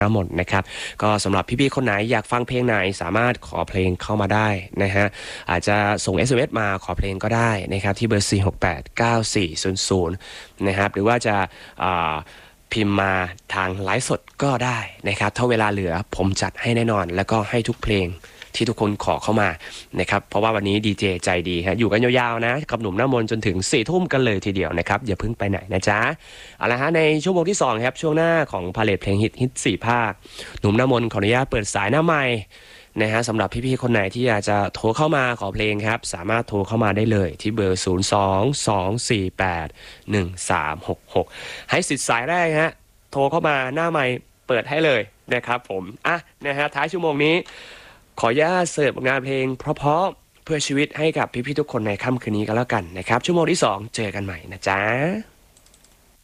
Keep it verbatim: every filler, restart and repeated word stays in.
หมดนะครับก็สำหรับพี่ๆคนไหนอยากฟังเพลงไหนสามารถขอเพลงเข้ามาได้นะฮะอาจจะส่ง เอส เอ็ม เอส มาขอเพลงก็ได้นะครับที่เบอร์สี่ หก แปด เก้า สี่ ศูนย์ ศูนย์นะครับหรือว่าจะพิมพ์มาทางไลฟ์สดก็ได้นะครับถ้าเวลาเหลือผมจัดให้แน่นอนแล้วก็ให้ทุกเพลงที่ทุกคนขอเข้ามานะครับเพราะว่าวันนี้ดีเจใจดีฮะอยู่กันยาวๆนะกับหนุ่มหน้ามนจนถึงสี่ทุ่มกันเลยทีเดียวนะครับอย่าเพิ่งไปไหนนะจ๊ะเอาละฮะในชั่วโมงที่สองครับช่วงหน้าของพาเลทเพลงฮิตฮิตสี่ภาคหนุ่มหน้ามนขออนุญาตเปิดสายหน้าไมค์นะฮะสำหรับพี่ๆคนไหนที่อยากจะโทรเข้ามาขอเพลงครับสามารถโทรเข้ามาได้เลยที่เบอร์ศูนย์ สอง สอง สี่ แปด หนึ่ง สาม หก หกให้สิทธิ์สายแรกฮะโทรเข้ามาหน้าไมค์เปิดให้เลยนะครับผมอ่ะนะฮะท้ายชั่วโมงนี้ขออนุญาตเสิร์ฟงานเพลงเพราะๆเพื่อชีวิตให้กับพี่ๆทุกคนในค่ำคืนนี้กันแล้วกันนะครับชั่วโมงที่สองเจอกันใหม่นะจ๊ะ